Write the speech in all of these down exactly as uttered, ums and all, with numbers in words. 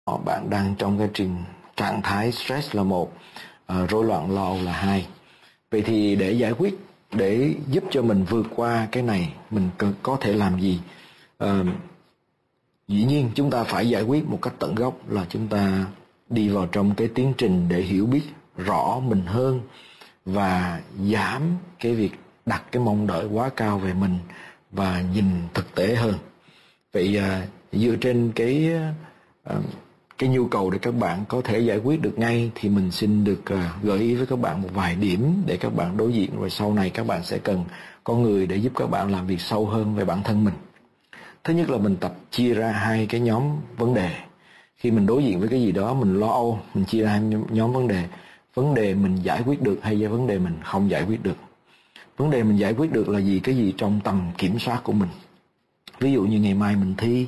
bạn đang trong cái trình trạng thái stress là một, uh, rối loạn lo âu là hai. Vậy thì để giải quyết, để giúp cho mình vượt qua cái này, mình có thể làm gì? Uh, dĩ nhiên chúng ta phải giải quyết một cách tận gốc, là chúng ta đi vào trong cái tiến trình để hiểu biết rõ mình hơn và giảm cái việc đặt cái mong đợi quá cao về mình và nhìn thực tế hơn. Vậy uh, dựa trên cái uh, cái nhu cầu để các bạn có thể giải quyết được ngay, thì mình xin được uh, gợi ý với các bạn một vài điểm để các bạn đối diện, rồi sau này các bạn sẽ cần có người để giúp các bạn làm việc sâu hơn về bản thân mình. Thứ nhất là mình tập chia ra hai cái nhóm vấn đề. Khi mình đối diện với cái gì đó mình lo âu, mình chia ra hai nhóm vấn đề. Vấn đề mình giải quyết được hay là vấn đề mình không giải quyết được. Vấn đề mình giải quyết được là gì? Cái gì trong tầm kiểm soát của mình. Ví dụ như ngày mai mình thi,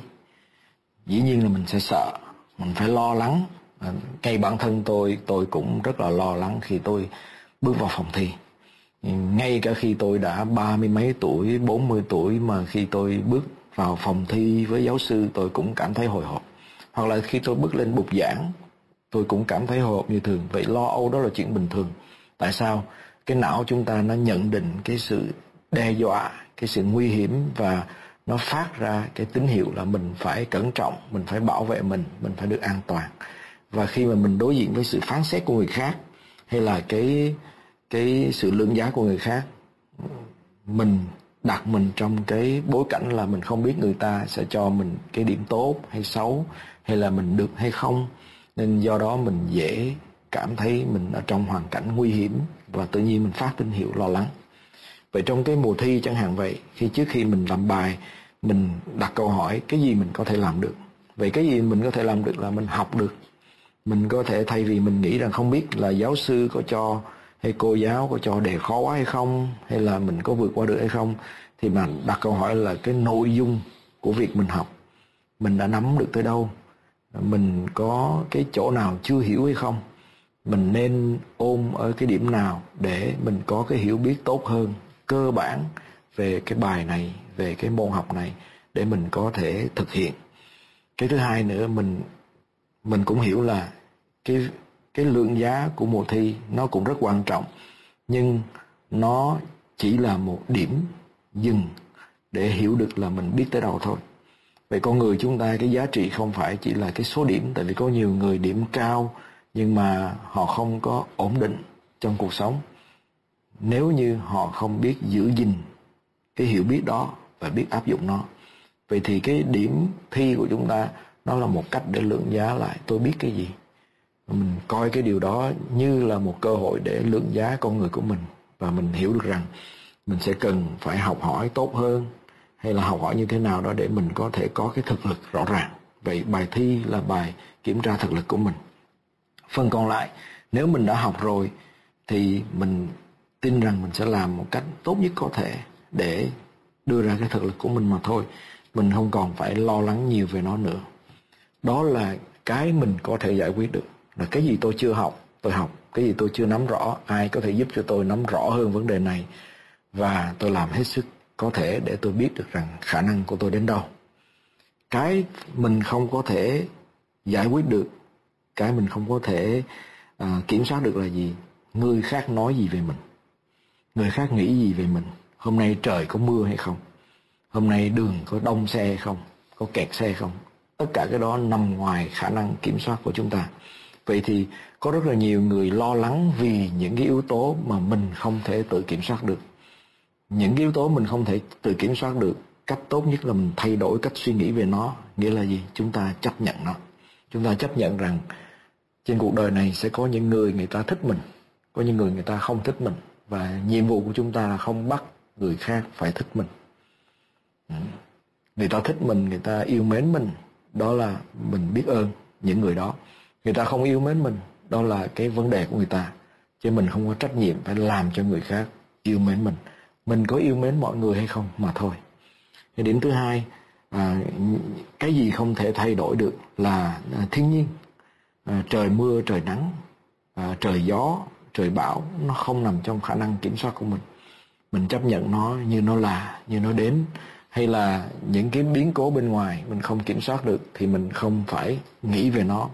dĩ nhiên là mình sẽ sợ, mình phải lo lắng. Ngay bản thân tôi, tôi cũng rất là lo lắng khi tôi bước vào phòng thi. Ngay cả khi tôi đã ba mươi mấy tuổi, bốn mươi tuổi, mà khi tôi bước vào phòng thi với giáo sư tôi cũng cảm thấy hồi hộp. Hoặc là khi tôi bước lên bục giảng tôi cũng cảm thấy hồi hộp như thường. Vậy lo âu đó là chuyện bình thường. Tại sao? Cái não chúng ta nó nhận định cái sự đe dọa, cái sự nguy hiểm, và nó phát ra cái tín hiệu là mình phải cẩn trọng, mình phải bảo vệ mình, mình phải được an toàn. Và khi mà mình đối diện với sự phán xét của người khác, hay là cái cái sự lượng giá của người khác, mình đặt mình trong cái bối cảnh là mình không biết người ta sẽ cho mình cái điểm tốt hay xấu, hay là mình được hay không, nên do đó mình dễ cảm thấy mình ở trong hoàn cảnh nguy hiểm, và tự nhiên mình phát tín hiệu lo lắng. Vậy trong cái mùa thi chẳng hạn vậy, khi trước khi mình làm bài, mình đặt câu hỏi cái gì mình có thể làm được. Vậy cái gì mình có thể làm được là mình học được. Mình có thể, thay vì mình nghĩ rằng không biết là giáo sư có cho hay cô giáo có cho đề khó quá hay không, hay là mình có vượt qua được hay không, thì mình đặt câu hỏi là cái nội dung của việc mình học, mình đã nắm được tới đâu, mình có cái chỗ nào chưa hiểu hay không, mình nên ôm ở cái điểm nào để mình có cái hiểu biết tốt hơn, cơ bản về cái bài này, về cái môn học này, để mình có thể thực hiện. Cái thứ hai nữa, mình mình cũng hiểu là cái cái lượng giá của mùa thi nó cũng rất quan trọng, nhưng nó chỉ là một điểm dừng để hiểu được là mình biết tới đâu thôi. Vậy con người chúng ta, cái giá trị không phải chỉ là cái số điểm, tại vì có nhiều người điểm cao nhưng mà họ không có ổn định trong cuộc sống, nếu như họ không biết giữ gìn cái hiểu biết đó và biết áp dụng nó. Vậy thì cái điểm thi của chúng ta nó là một cách để lượng giá lại tôi biết cái gì. Mình coi cái điều đó như là một cơ hội để lượng giá con người của mình, và mình hiểu được rằng mình sẽ cần phải học hỏi tốt hơn, hay là học hỏi như thế nào đó để mình có thể có cái thực lực rõ ràng. Vậy bài thi là bài kiểm tra thực lực của mình. Phần còn lại, nếu mình đã học rồi thì mình tin rằng mình sẽ làm một cách tốt nhất có thể để đưa ra cái thực lực của mình mà thôi. Mình không còn phải lo lắng nhiều về nó nữa. Đó là cái mình có thể giải quyết được. Là cái gì tôi chưa học, tôi học. Cái gì tôi chưa nắm rõ, ai có thể giúp cho tôi nắm rõ hơn vấn đề này, và tôi làm hết sức có thể để tôi biết được rằng khả năng của tôi đến đâu. Cái mình không có thể giải quyết được, cái mình không có thể uh, kiểm soát được là gì? Người khác nói gì về mình, người khác nghĩ gì về mình. Hôm nay trời có mưa hay không, hôm nay đường có đông xe hay không, có kẹt xe không. Tất cả cái đó nằm ngoài khả năng kiểm soát của chúng ta. Vậy thì có rất là nhiều người lo lắng vì những cái yếu tố mà mình không thể tự kiểm soát được. Những cái yếu tố mình không thể tự kiểm soát được, cách tốt nhất là mình thay đổi cách suy nghĩ về nó. Nghĩa là gì? Chúng ta chấp nhận nó. Chúng ta chấp nhận rằng trên cuộc đời này sẽ có những người người ta thích mình, có những người người ta không thích mình, và nhiệm vụ của chúng ta là không bắt người khác phải thích mình. Người ta thích mình, người ta yêu mến mình, đó là mình biết ơn những người đó. Người ta không yêu mến mình, đó là cái vấn đề của người ta, chứ mình không có trách nhiệm phải làm cho người khác yêu mến mình. Mình có yêu mến mọi người hay không mà thôi. Cái điểm thứ hai, à, cái gì không thể thay đổi được là à, thiên nhiên. à, Trời mưa, trời nắng, à, trời gió, trời bão, nó không nằm trong khả năng kiểm soát của mình. Mình chấp nhận nó như nó là, như nó đến. hay là những cái biến cố bên ngoài mình không kiểm soát được thì mình không phải nghĩ về nó,